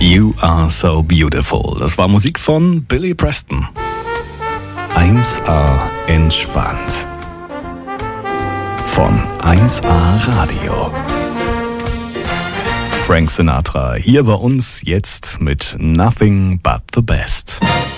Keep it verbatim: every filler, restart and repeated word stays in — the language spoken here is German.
You Are So Beautiful. Das war Musik von Billy Preston. eins A entspannt. Von eins A Radio. Frank Sinatra hier bei uns jetzt mit Nothing But The Best.